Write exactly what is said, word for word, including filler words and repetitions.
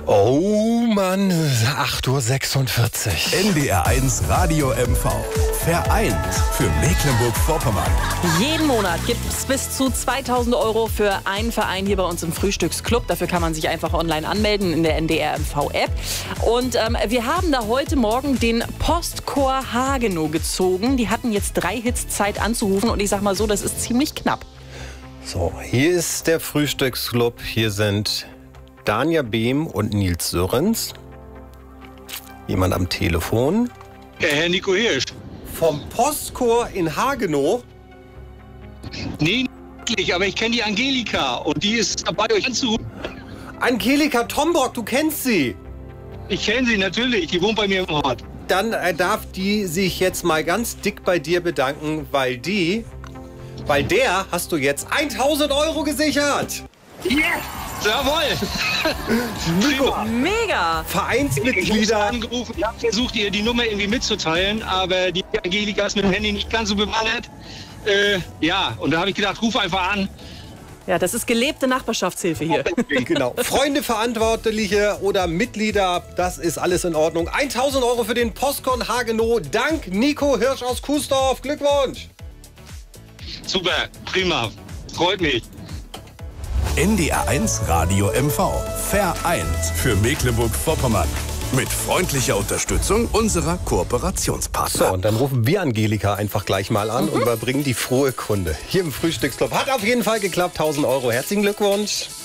Oh Mann, acht Uhr sechsundvierzig. N D R eins Radio M V. Vereint für Mecklenburg-Vorpommern. Jeden Monat gibt es bis zu zweitausend Euro für einen Verein hier bei uns im Frühstücksclub. Dafür kann man sich einfach online anmelden in der N D R M V-App. Und ähm, wir haben da heute Morgen den Postchor Hagenow gezogen. Die hatten jetzt drei Hits Zeit anzurufen und ich sag mal so, das ist ziemlich knapp. So, hier ist der Frühstücksclub. Hier sind Danja Behm und Nils Sörens. Jemand am Telefon. Der Herr Nico Hirsch. Vom Postchor in Hagenow. Nee, nicht, aber ich kenne die Angelika und die ist dabei, euch anzurufen. Angelika Tomborg, du kennst sie. Ich kenne sie natürlich, die wohnt bei mir im Ort. Dann äh, darf die sich jetzt mal ganz dick bei dir bedanken, weil die, bei der hast du jetzt tausend Euro gesichert. Yes! Jawohl! Nico, Mega! Vereinsmitglieder. Ich habe angerufen, ich habe versucht, ihr die Nummer irgendwie mitzuteilen, aber die Angelika ist mit dem Handy nicht ganz so bewandert. Äh, ja, und da habe ich gedacht, ruf einfach an. Ja, das ist gelebte Nachbarschaftshilfe hier. Genau. Freunde, Verantwortliche oder Mitglieder, das ist alles in Ordnung. tausend Euro für den Postchor Hagenow. Dank Nico Hirsch aus Kuesdorf. Glückwunsch! Super, prima, freut mich. N D R eins Radio M V. Vereint für Mecklenburg-Vorpommern. Mit freundlicher Unterstützung unserer Kooperationspartner. So, und dann rufen wir Angelika einfach gleich mal an mhm. und überbringen die frohe Kunde. Hier im Frühstücksclub. Hat auf jeden Fall geklappt. tausend Euro. Herzlichen Glückwunsch.